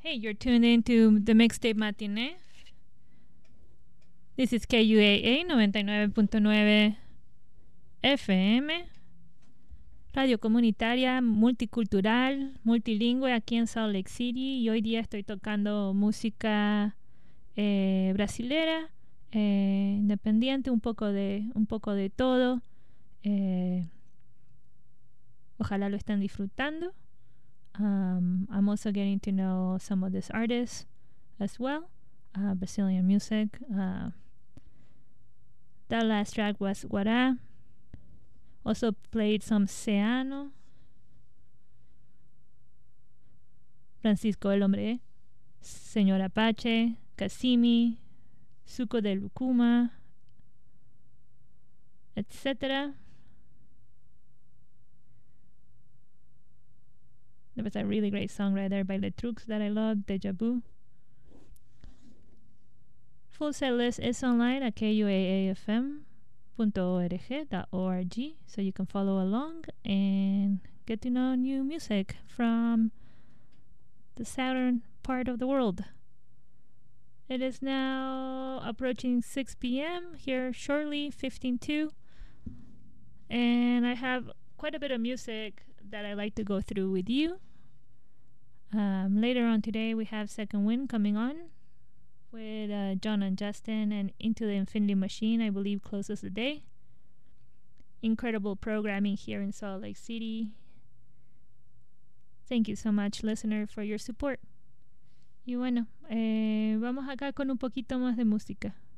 Hey, you're tuned into the Mixtape Matinee. This is KUAA 99.9 FM, radio comunitaria, multicultural, multilingüe aquí en Salt Lake City. Y hoy día estoy tocando música brasilera, independiente, un poco de todo. Ojalá lo estén disfrutando. I'm also getting to know some of these artists as well, Brazilian music. That last track was Guará. Also played some Ceano, Francisco el Hombre, Señor Apache, Cassimi, Suco de Lucuma, etc. There was a really great song right there by The Trux that I love, Deja Vu. Full set list is online at kuaafm.org, so you can follow along and get to know new music from the southern part of the world. It is now approaching 6 p.m. here shortly, 15:02, and I have quite a bit of music that I like to go through with you. Later on today, we have Second Wind coming on with John and Justin, and Into the Infinity Machine, I believe, closes the day. Incredible programming here in Salt Lake City. Thank you so much, listener, for your support. Y bueno, vamos acá con un poquito más de música.